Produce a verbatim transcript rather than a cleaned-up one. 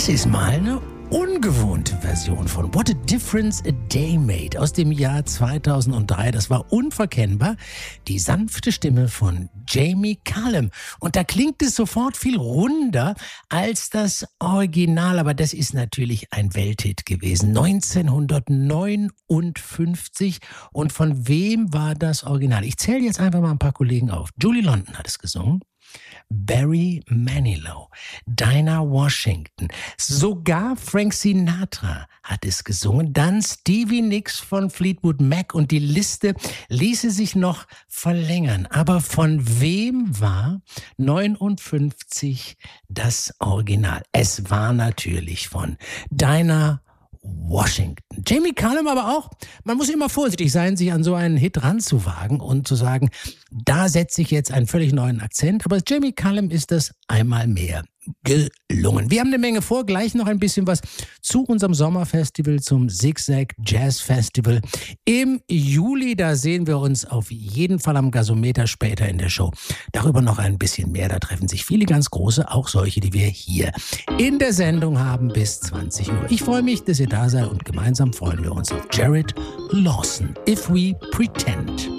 Das ist mal eine ungewohnte Version von What a Difference a Day Made aus dem Jahr zweitausenddrei. Das war unverkennbar die sanfte Stimme von Jamie Cullum. Und da klingt es sofort viel runder als das Original. Aber das ist natürlich ein Welthit gewesen. neunzehnhundertneunundfünfzig. Und von wem war das Original? Ich zähle jetzt einfach mal ein paar Kollegen auf. Julie London hat es gesungen. Barry Manilow, Dinah Washington, sogar Frank Sinatra hat es gesungen, dann Stevie Nicks von Fleetwood Mac und die Liste ließe sich noch verlängern. Aber von wem war neunundfünfzig das Original? Es war natürlich von Dinah Washington. Jamie Cullum aber auch, man muss immer vorsichtig sein, sich an so einen Hit ranzuwagen und zu sagen, da setze ich jetzt einen völlig neuen Akzent, aber Jamie Cullum ist das einmal mehr gelungen. Wir haben eine Menge vor, gleich noch ein bisschen was zu unserem Sommerfestival, zum Zigzag Jazz Festival im Juli. Da sehen wir uns auf jeden Fall am Gasometer später in der Show. Darüber noch ein bisschen mehr. Da treffen sich viele ganz große, auch solche, die wir hier in der Sendung haben bis zwanzig Uhr. Ich freue mich, dass ihr da seid und gemeinsam freuen wir uns auf Jared Lawson, If We Pretend.